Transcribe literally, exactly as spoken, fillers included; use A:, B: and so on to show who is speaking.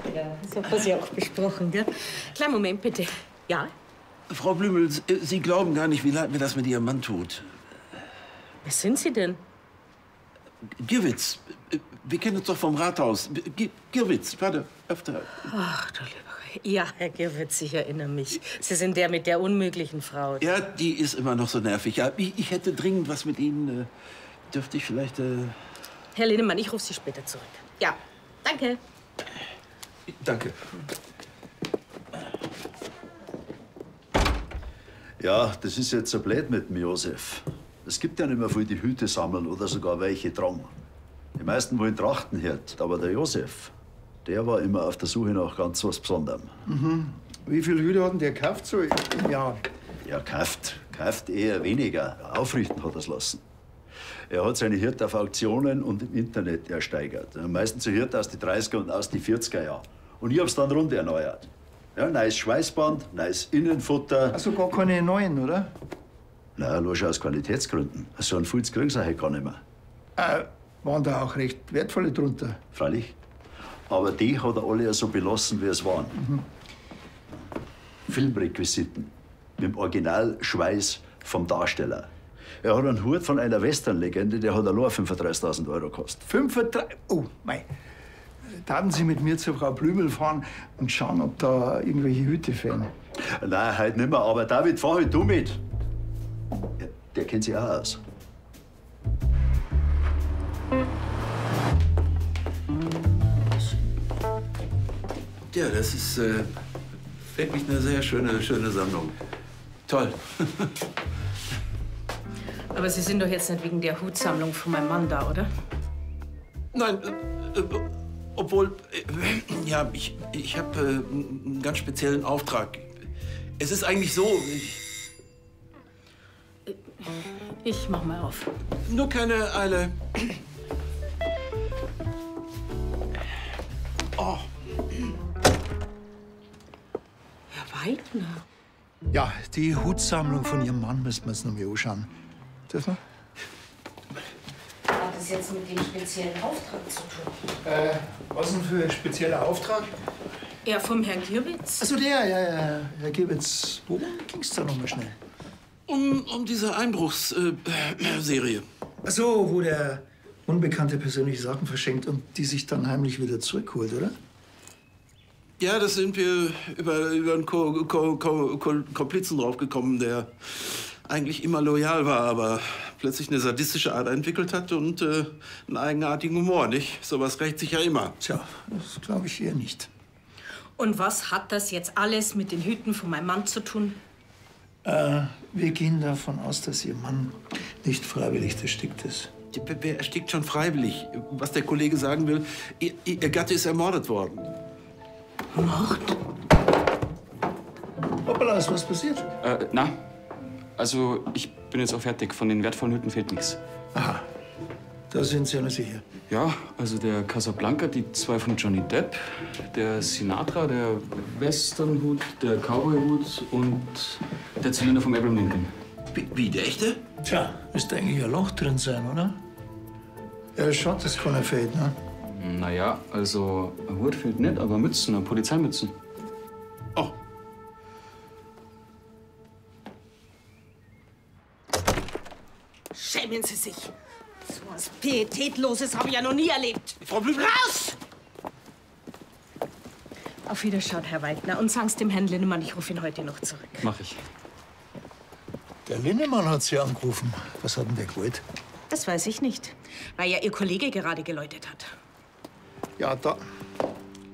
A: Ja, so haben wir sie auch besprochen, gell? Kleinen Moment, bitte. Ja?
B: Frau Blümel, Sie glauben gar nicht, wie leid mir das mit Ihrem Mann tut.
A: Wer sind Sie denn?
B: Girwitz. Wir kennen uns doch vom Rathaus. G Girwitz, warte, öfter.
A: Ach, du lieber. Ja, Herr Girwitz, ich erinnere mich. Sie sind der mit der unmöglichen Frau.
B: Ja, die ist immer noch so nervig. Ja, ich, ich hätte dringend was mit Ihnen. Äh, dürfte ich vielleicht... Äh...
A: Herr Linnemann, ich rufe Sie später zurück. Ja, danke.
B: Danke.
C: Ja, das ist jetzt so blöd mit dem Josef. Es gibt ja nicht mehr viel, die Hüte sammeln oder sogar welche tragen. Die meisten wollen Trachtenhirt, aber der Josef, der war immer auf der Suche nach ganz was Besonderem.
D: Mhm. Wie viele Hüte hat denn der gekauft so im Jahr?
C: Ja, kauft. Kauft eher weniger. Aufrichten hat er es lassen. Er hat seine Hirte auf Auktionen und im Internet ersteigert. Meistens so Hirte aus den dreißiger und aus den vierziger Jahren. Und ich hab's dann rund erneuert. Ja, neues Schweißband, neues Innenfutter.
D: Also gar keine neuen, oder?
C: Nein, nur schon aus Qualitätsgründen. So einen Fulz kriegen sie heute gar nicht mehr.
D: Äh, waren da auch recht wertvolle drunter?
C: Freilich. Aber die hat er alle ja so belassen, wie es waren.
D: Mhm.
C: Filmrequisiten. Mit dem Originalschweiß vom Darsteller. Er hat einen Hut von einer Western-Legende, der hat allein fünfunddreißigtausend Euro gekostet.
D: fünfunddreißig? Oh, mei. Taten Sie mit mir zur Frau Blümel fahren und schauen, ob da irgendwelche Hüte fehlen?
C: Nein, heute nicht mehr. Aber David, fahr halt du mit. Ja, der kennt sich auch aus.
B: Ja, das ist äh, wirklich eine sehr schöne, schöne Sammlung. Toll.
A: Aber Sie sind doch jetzt nicht wegen der Hutsammlung von meinem Mann da, oder?
B: Nein, äh, äh, obwohl, äh, ja, ich, ich habe äh, einen ganz speziellen Auftrag. Es ist eigentlich so, ich...
A: Ich mach mal auf.
B: Nur keine Eile. Oh.
A: Herr Weidner.
D: Ja, die Hutsammlung von Ihrem Mann müssen wir uns noch mal anschauen. Dürfen wir?
A: Hat das jetzt mit dem speziellen Auftrag zu tun?
D: Äh, was denn für ein spezieller Auftrag?
A: Ja, vom Herrn Girwitz.
D: Ach so, der, ja, ja, Herr Girwitz. Worum ging's da noch mal schnell?
B: Um, um diese Einbruchsserie. Äh,
D: Ach so, wo der Unbekannte persönliche Sachen verschenkt und die sich dann heimlich wieder zurückholt, oder?
B: Ja, das sind wir über, über einen Ko Ko Ko Ko Komplizen draufgekommen, der eigentlich immer loyal war, aber plötzlich eine sadistische Art entwickelt hat und äh, einen eigenartigen Humor, nicht? Sowas rächt sich ja immer.
D: Tja, das glaube ich eher nicht.
A: Und was hat das jetzt alles mit den Hüten von meinem Mann zu tun?
D: Äh, wir gehen davon aus, dass Ihr Mann nicht freiwillig erstickt ist.
B: Wer erstickt schon freiwillig? Was der Kollege sagen will, ihr, ihr Gatte ist ermordet worden.
A: Mord?
D: Hoppala, ist was passiert?
E: Äh, na. Also, ich bin jetzt auch fertig. Von den wertvollen Hüten fehlt nichts.
D: Aha, da sind Sie ja noch sicher.
E: Ja, also der Casablanca, die zwei von Johnny Depp, der Sinatra, der Westernhut, der Cowboyhut und der Zylinder vom Abraham Lincoln.
B: Wie, wie, der echte?
D: Tja, müsste eigentlich ein Loch drin sein, oder? Ja, schaut, dass keiner fehlt, ne?
E: Naja, also ein Hut fehlt nicht, aber Mützen, Polizeimützen.
B: Oh.
A: Schämen Sie sich! So was Pietätloses habe ich ja noch nie erlebt.
B: Frau Blümel!
A: Raus! Auf Wiederschauen, Herr Weidner. Und sagen Sie dem Herrn Linnemann, ich rufe ihn heute noch zurück.
E: Mach ich.
D: Der Linnemann hat Sie angerufen. Was hat denn der gewollt?
A: Das weiß ich nicht, weil ja Ihr Kollege gerade geläutet hat.
D: Ja, da,